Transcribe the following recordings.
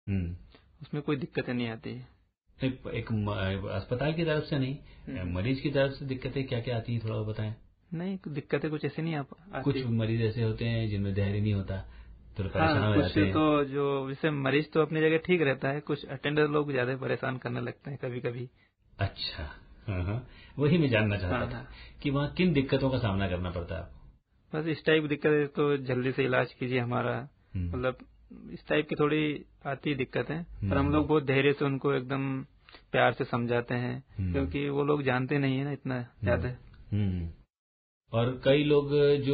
उसमें कोई दिक्कतें नहीं आती है। एक अस्पताल की तरफ से नहीं, मरीज की तरफ से दिक्कतें क्या क्या आती है, थोड़ा बताएं। नहीं, दिक्कतें कुछ ऐसे नहीं आती। कुछ मरीज ऐसे होते हैं जिनमें धैर्य नहीं होता, तो परेशान हो कुछ जाते हैं। तो जो जैसे मरीज तो अपनी जगह ठीक रहता है, कुछ अटेंडर लोग ज्यादा परेशान करने लगते हैं कभी कभी। अच्छा, हाँ, वही मैं जानना चाहता था कि वहाँ किन दिक्कतों का सामना करना पड़ता है आपको। बस इस टाइप दिक्कत है तो जल्दी से इलाज कीजिए हमारा, मतलब इस टाइप की थोड़ी आती दिक्कत है, पर हम लोग बहुत धैर्य से उनको एकदम प्यार से समझाते हैं, क्योंकि वो लोग जानते नहीं है ना इतना ज्यादा। और कई लोग जो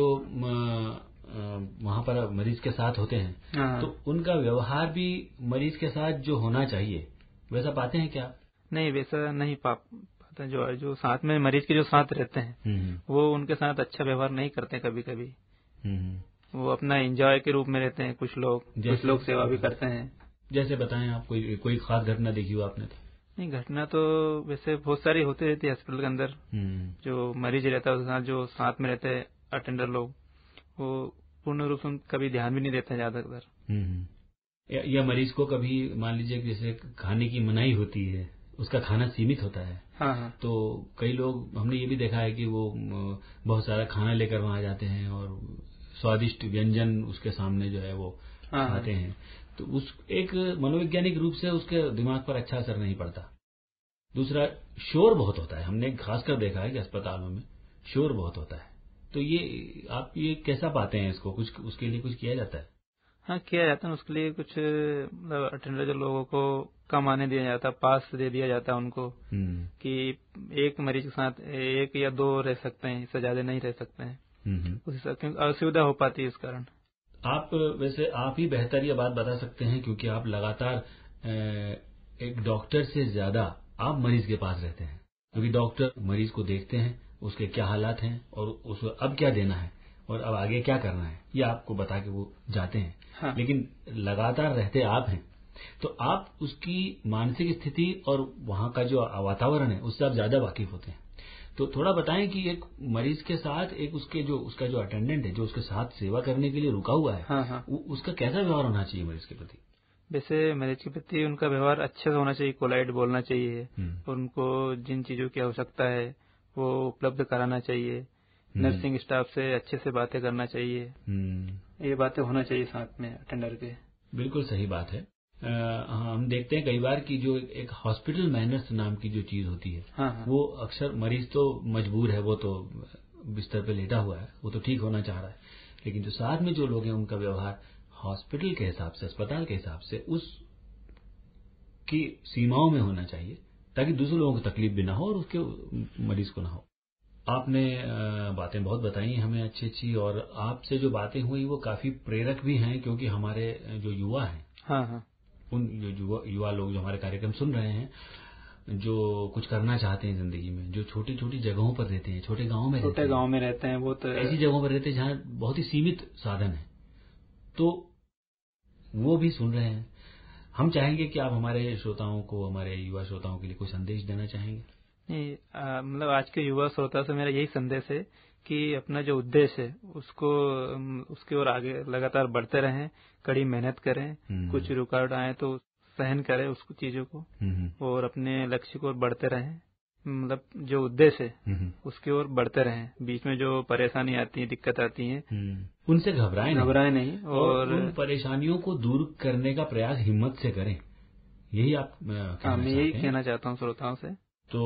वहाँ पर मरीज के साथ होते हैं, तो उनका व्यवहार भी मरीज के साथ जो होना चाहिए वैसा पाते हैं क्या? नहीं, वैसा नहीं पाते। जो साथ में मरीज के जो साथ रहते हैं वो उनके साथ अच्छा व्यवहार नहीं करते कभी कभी। वो अपना एंजॉय के रूप में रहते हैं। कुछ लोग सेवा भी करते हैं। जैसे बताएं आप, कोई खास घटना देखी हो आपने? तो नहीं, घटना तो वैसे बहुत सारी होती रहती है हॉस्पिटल के अंदर। जो मरीज रहता है उसके साथ जो साथ में रहते हैं अटेंडर लोग, वो पूर्ण रूप से कभी ध्यान भी नहीं देते हैं ज्यादातर। या मरीज को कभी मान लीजिए जैसे खाने की मनाही होती है, उसका खाना सीमित होता है। हाँ। तो कई लोग, हमने ये भी देखा है कि वो बहुत सारा खाना लेकर वहां जाते हैं और स्वादिष्ट व्यंजन उसके सामने जो है वो खाते हैं। तो उस एक मनोवैज्ञानिक रूप से उसके दिमाग पर अच्छा असर नहीं पड़ता। दूसरा, शोर बहुत होता है। हमने खासकर देखा है कि अस्पतालों में शोर बहुत होता है। तो ये आप ये कैसा पाते हैं इसको? कुछ उसके लिए कुछ किया जाता है? हाँ, किया जाता है। उसके लिए कुछ मतलब अटेंडर जो लोगों को कम आने दिया जाता है, पास दे दिया जाता है उनको कि एक मरीज के साथ 1 या 2 रह सकते हैं, इससे ज्यादा नहीं रह सकते हैं। उस हिसाब से असुविधा हो पाती है इस कारण। आप वैसे आप ही बेहतर ये बात बता सकते हैं, क्योंकि आप लगातार एक डॉक्टर से ज्यादा आप मरीज के पास रहते हैं, क्योंकि डॉक्टर मरीज को देखते हैं, उसके क्या हालात हैं और उसको अब क्या देना है और अब आगे क्या करना है, ये आपको बता के वो जाते हैं। हाँ। लेकिन लगातार रहते आप हैं, तो आप उसकी मानसिक स्थिति और वहां का जो वातावरण है उससे आप ज्यादा वाकिफ होते हैं। तो थोड़ा बताएं कि एक मरीज के साथ एक उसका जो अटेंडेंट है, जो उसके साथ सेवा करने के लिए रुका हुआ है, हाँ। उसका कैसा व्यवहार होना चाहिए मरीज के प्रति? वैसे मरीज के प्रति उनका व्यवहार अच्छे से होना चाहिए, पोलाइट बोलना चाहिए, उनको जिन चीजों की आवश्यकता है वो उपलब्ध कराना चाहिए, नर्सिंग स्टाफ से अच्छे से बातें करना चाहिए। ये बातें होना चाहिए साथ में अटेंडर के। बिल्कुल सही बात है। हम देखते हैं कई बार कि जो एक हॉस्पिटल मैनर्स नाम की जो चीज होती है, वो अक्सर मरीज तो मजबूर है, वो तो बिस्तर पे लेटा हुआ है, वो तो ठीक होना चाह रहा है, लेकिन जो साथ में जो लोग हैं उनका व्यवहार हॉस्पिटल के हिसाब से, अस्पताल के हिसाब से उस की सीमाओं में होना चाहिए, ताकि दूसरे लोगों को तकलीफ भी ना हो और उसके मरीज को ना हो। आपने बातें बहुत बताई हमें अच्छी, और आपसे जो बातें हुई वो काफी प्रेरक भी हैं, क्योंकि हमारे जो युवा हैं, हाँ, उन जो युवा लोग जो हमारे कार्यक्रम सुन रहे हैं, जो कुछ करना चाहते हैं जिंदगी में, जो छोटी छोटी जगहों पर रहते हैं, छोटे गांव में रहते हैं, वो तो ऐसी जगहों पर रहते हैं जहाँ बहुत ही सीमित साधन है, तो वो भी सुन रहे हैं। हम चाहेंगे कि आप हमारे श्रोताओं को, हमारे युवा श्रोताओं के लिए कोई संदेश देना चाहेंगे? नहीं, मतलब आज के युवा श्रोता से मेरा यही संदेश है कि अपना जो उद्देश्य है उसके ओर आगे लगातार बढ़ते रहें, कड़ी मेहनत करें, कुछ रुकावट आए तो सहन करें उसको चीजों को, और अपने लक्ष्य को ओर बढ़ते रहें। मतलब जो उद्देश्य है उसकी ओर बढ़ते रहें। बीच में जो परेशानी आती है, दिक्कत आती है, उनसे घबराएं नहीं, और उन परेशानियों को दूर करने का प्रयास हिम्मत से करें। यही आप मैं यही कहना चाहता हूँ श्रोताओं से। तो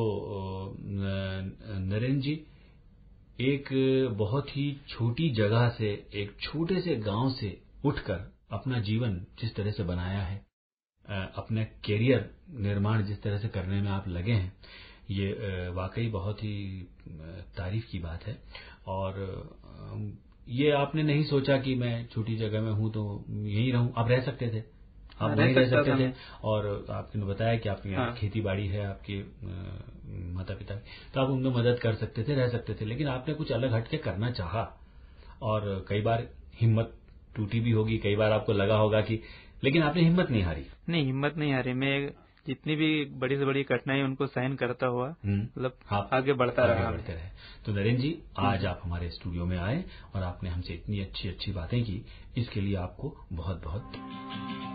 नरेंद्र जी, एक बहुत ही छोटी जगह से, एक छोटे से गांव से उठकर अपना जीवन जिस तरह से बनाया है, अपने कैरियर निर्माण जिस तरह से करने में आप लगे हैं, ये वाकई बहुत ही तारीफ की बात है। और ये आपने नहीं सोचा कि मैं छोटी जगह में हूं तो यहीं रहूं। आप रह सकते थे, आप वहीं रह सकते थे, और आपने बताया कि आपके यहाँ खेती बाड़ी है, आपके माता पिता, तो आप उनमें मदद कर सकते थे, रह सकते थे, लेकिन आपने कुछ अलग हटके करना चाहा। और कई बार हिम्मत टूटी भी होगी, कई बार आपको लगा होगा कि, लेकिन आपने हिम्मत नहीं हारी। नहीं, हिम्मत नहीं हारी। मैं जितनी भी बड़ी से बड़ी कठिनाई उनको सहन करता हुआ मतलब आगे बढ़ता रहा। तो नरेंद्र जी, आज आप हमारे स्टूडियो में आए और आपने हमसे इतनी अच्छी बातें की, इसके लिए आपको बहुत बहुत